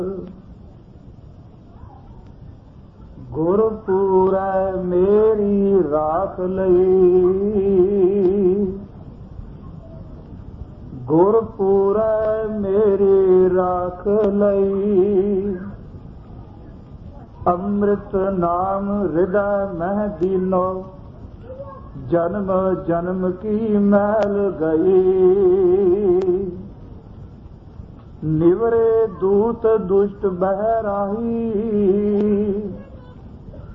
ਗੁਰਪੂਰੈ ਮੇਰੀ ਰਾਖ ਲਈ, ਗੁਰਪੂਰੈ ਮੇਰੀ ਰਾਖ ਲਈ। ਅੰਮ੍ਰਿਤ ਨਾਮ ਹਿਰਦੈ ਮਹਿ ਦੀਨੋ, ਜਨਮ ਜਨਮ ਕੀ ਮੈਲ ਗਈ। ਨਿਵਰੇ ਦੂਤ ਦੁਸ਼ਟ ਬਹਿ ਰਾਹੀ,